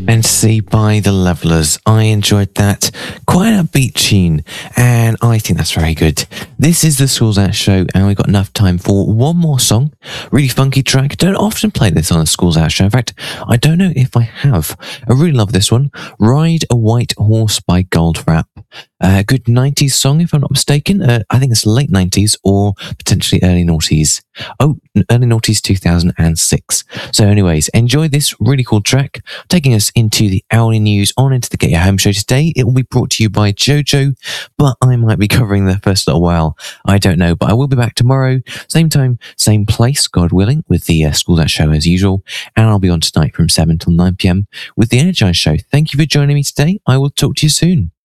and See by the Levelers. I enjoyed that. Quite a beat tune, and I think that's very good. This is the Schools Out Show, and we've got enough time for one more song. Really funky track. Don't often play this on the Schools Out Show. In fact, I don't know if I have. I really love this one. Ride a White Horse by Goldfrapp. A good 90s song, if I'm not mistaken. I think it's late 90s or potentially early noughties. Oh, early noughties 2006. So anyways, enjoy this really cool track, taking us into the hourly news on into the Get Your Home show today. It will be brought to you by Jojo, but I might be covering the first little while. I don't know, but I will be back tomorrow, same time, same place, God willing, with the Schools Out show as usual. And I'll be on tonight from 7 till 9 p.m. with the Energize show. Thank you for joining me today. I will talk to you soon.